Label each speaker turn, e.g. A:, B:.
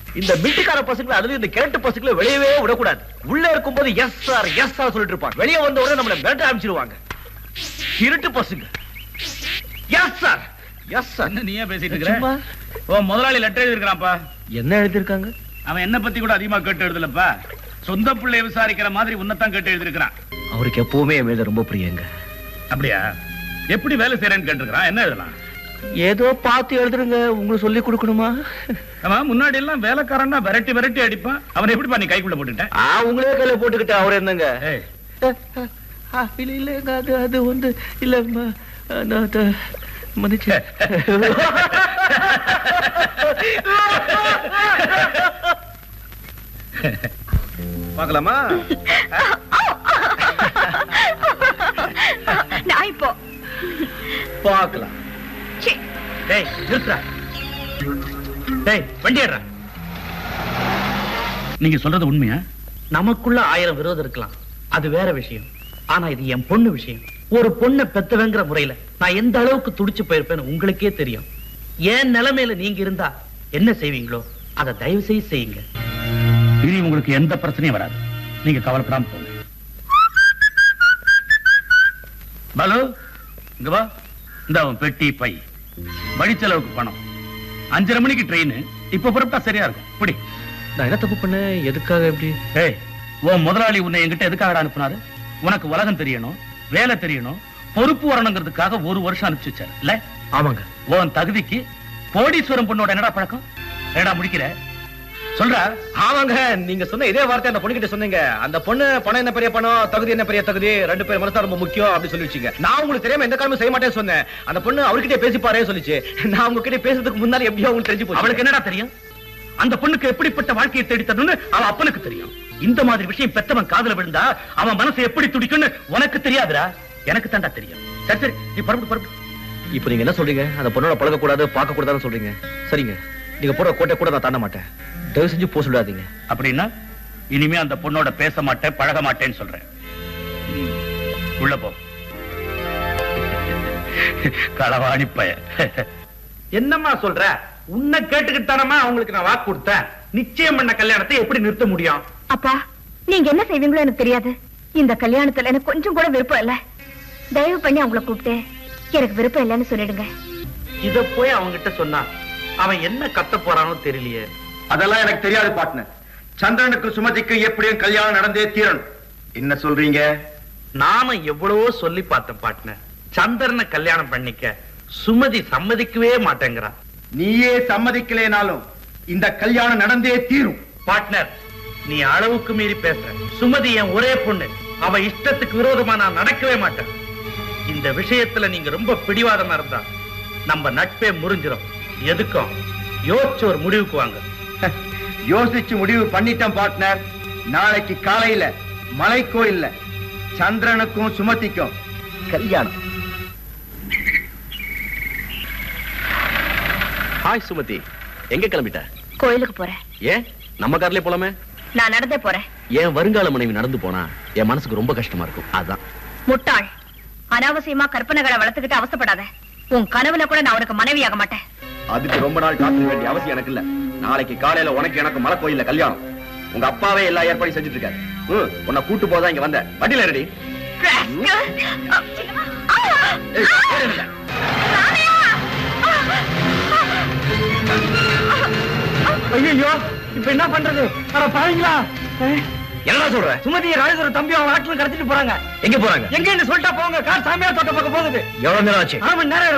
A: இந்த மில்டிக்கார பசங்களை அதுலயும் இந்த கேட்டு பசங்களை வெளியவே விடக்கூடாது. உள்ள இருக்கும்போது எஸ் சார் சொல்லிட்டு இருப்பாங்க. வெளியே வந்த உடனே நம்மள மிரட்ட ஆரம்பிச்சிருவாங்க. இருட்டு பசங்க. எஸ் சார்
B: என்ன நீயே பேசிட்டு இருக்க? ஓ முதலாளி லெட்டர் எழுதிருக்கான்ப்பா.
A: என்ன எழுதிருக்காங்க?
B: அவன் என்ன பத்தி கூட அதிகமா கேட்டு எழுதலப்பா. சொந்த பிள்ளை விசாரிக்கிற மாதிரி உன்னதான் கேட்டு எழுதிருக்கான்.
A: அவருக்கு எப்பவுமே என் மேல ரொம்ப பிரியங்க.
B: அப்படியா? எப்படி வேலை செய்யறேன்னு கேட்டிருக்கான். என்ன எழுதலாம்?
A: ஏதோ பார்த்து எழுதுருங்க. உங்களுக்கு சொல்லி கொடுக்கணுமா?
B: அவன் முன்னாடி எல்லாம் வேலைக்காரன்னா விரட்டி அடிப்பான். அவன் எப்படி நீ கைக்குள்ள போட்டுட்டேன்?
A: உங்களே கையில போட்டுக்கிட்ட அவர் என்னங்க? இல்ல அது வந்து இல்ல மன்னிச்சு. பார்க்கலாமா?
C: நான் இப்போ
A: பார்க்கலாம்.
B: டேய் நிறுத்துடா. டேய் வண்டி ஏறுடா. நீங்க சொல்றது உண்மையா?
D: நமக்குள்ள 1000 விரோதம் இருக்கலாம், அது வேற விஷயம். ஆனா இது என் பொண்ணு விஷயம். ஒரு பொண்ணை பெத்தவங்கிற முறையில நான் எந்த அளவுக்கு துடிச்சு போயிருப்பேன்னு உங்களுக்கே தெரியும். ஏன் நிலைமையில நீங்க இருந்தா என்ன செய்வீங்களோ அதை தயவு செய்து செய்யுங்க.
B: இனி உங்களுக்கு எந்த பிரச்சனையும் வராது. நீங்க கவலைப்படாம போங்க. பாலு இங்க வா. இந்த பெட்டி பை வழிச்செலவுக்கு பணம். 5:30 மணிக்கு ட்ரெயின். இப்ப புறப்பட்டா சரியா இருக்கும். இப்படி
A: நான் என்ன தப்பு பண்ண? எதுக்காக எப்படி?
B: ஏய் உன் முதலாளி உன்னை என்கிட்ட எதுக்காக அனுப்புனாரு? உனக்கு உலகம் தெரியணும், வேலை தெரியணும், பொறுப்பு வரணுங்கிறதுக்காக 1 வருஷம் அனுப்பிச்சு வச்சாரு இல்ல?
A: ஆமாங்க.
B: உன் தகுதிக்கு கோடீஸ்வரம் பொண்ணோட என்னடா பழக்கம்? என்னடா முடிக்கிற? சொல்றா.
A: ஆமாங்க, நீங்க சொன்ன இதே வார்த்தை அந்த பொண்ணு கிட்ட சொன்னீங்க. அந்த பொண்ணு பணம் என்ன பெரிய பணம், தகுதி என்ன பெரிய தகுதி, 2 பேர் மனசா ரொம்ப முக்கியம் அப்படி சொல்லி வச்சீங்க. நான் உங்களுக்கு தெரியாம எந்த காரணமும் செய்ய மாட்டேன்னு சொன்னேன். அந்த பொண்ணு அவர்கிட்ட பேசிப்பாரே சொல்லிச்சு. நான் உங்ககிட்ட பேசுறதுக்கு முன்னாடி எப்படியோ உங்களுக்கு தெரிஞ்சு போச்சு.
B: அவளுக்கு என்னடா தெரியும்? அந்த பொண்ணுக்கு எப்படிப்பட்ட வாழ்க்கையை தேடி தரணும்னு அவன் அப்பனுக்கு தெரியும். இந்த மாதிரி விஷயம் பெத்தவன் காதுல விழுந்தா அவன் மனசு எப்படி துடிக்கும்னு உனக்கு தெரியாதுடா, எனக்கு தாண்டா தெரியும். சரி சரி நீ பரப்பு.
A: இப்போ நீங்க என்ன சொல்றீங்க? அந்த பொண்ணோட பழக கூடாது, பார்க்க கூடாதுன்னு சொல்றீங்க. சரிங்க, நீங்க போற கோட்டை கூட நான் தாண்ட மாட்டேன். தயவு செஞ்சு போக சொல்லாதீங்க.
B: அப்படின்னா இனிமே அந்த பொண்ணோட பேச மாட்டேன், பழக மாட்டேன்னு சொல்றேன். உள்ள போ. களவாணி பய.
D: என்னம்மா சொல்ற? உன்னை கேட்டுக்கிட்டானமா அவங்களுக்கு நான் வாக்கு கொடுத்தேன். நிச்சயம் பண்ண கல்யாணத்தை எப்படி நிறுத்த முடியும்?
C: அப்பா நீங்க என்ன செய்வீங்களோ எனக்கு தெரியாது. இந்த கல்யாணத்துல எனக்கு கொஞ்சம் கூட விருப்பம் இல்ல. தயவு பண்ணி அவங்கள கூப்பிட்டு எனக்கு விருப்பம் இல்லைன்னு சொல்லிடுங்க.
D: இத போய் அவங்கிட்ட சொன்னா அவன் என்ன கத்த போறானோ தெரியலையே.
E: அதெல்லாம் எனக்கு தெரியாது பார்ட்னர். சந்திரனுக்கு சுமதிக்கு எப்படியும் கல்யாணம் நடந்தே தீரணும். என்ன சொல்றீங்க?
D: நானும் எவ்வளவோ சொல்லி பார்த்தேன் பார்ட்னர். சந்திரனை கல்யாணம் பண்ணிக்க சுமதி சம்மதிக்கவே மாட்டேங்கிறான்.
E: நீயே சம்மதிக்கலேனாலும் இந்த கல்யாணம் நடந்தே தீரும்.
D: பார்ட்னர் நீ அளவுக்கு மீறி பேசுற. சுமதி என் ஒரே பொண்ணு. அவ இஷ்டத்துக்கு விரோதமா நான் நடக்கவே மாட்டேன். இந்த விஷயத்துல நீங்க ரொம்ப பிடிவாதமா இருந்தா நம்ம நட்பே முறிஞ்சிடும். எதுக்கும் யோசிச்சு ஒரு முடிவுக்கு வாங்க.
E: யோசிச்சு முடிவு பண்ணிட்டேன் பார்ட்னர். நாளைக்கு காலையில மலை கோயில்ல சந்திரனுக்கும் சுமதிக்கும் கல்யாணம்.
A: ஹாய் சுமதி, எங்க கிளம்பிட்ட?
C: கோயிலுக்கு போறேன்.
A: ஏன் நம்ம கார்லயே போலாமே?
C: நான் நடந்தே போறேன்.
A: என் வருங்கால மனைவி நடந்து போனா என் மனசுக்கு ரொம்ப கஷ்டமா இருக்கும். அதான்.
C: முட்டாள், அனாவசியமா கற்பனைகளை வளர்த்துக்கிட்டு அவசப்படாத. உன் கனவுல கூட நான் உனக்கு மனைவியாக மாட்டேன்.
E: அதுக்கு ரொம்ப நாள் காத்துக்க வேண்டிய அவசியம் எனக்கு இல்ல. நாளைக்கு காலையில உனக்கு எனக்கு மலை கோயில்ல கல்யாணம். உங்க அப்பாவே எல்லா ஏற்பாடும் செஞ்சுட்டு இருக்காரு. உன்னை கூட்டு போதான் இங்க வந்த. வண்டியில ரெடி.
D: ஐயோ இப்ப என்ன பண்றது? பாருங்களா
A: என்ன சொல்ற?
D: சுமதி ராஜேஸ்வர தம்பி அவன் ஆட்கள் கடத்திட்டு போறாங்க.
A: எங்க போறாங்க?
D: எங்க சொல்லிட்டா போங்க. கார் சாமியார் தோட்ட பக்கம் போகுது.
A: எவ்வளவு நேரம் ஆச்சு?
D: 1/2 மணி நேரம்.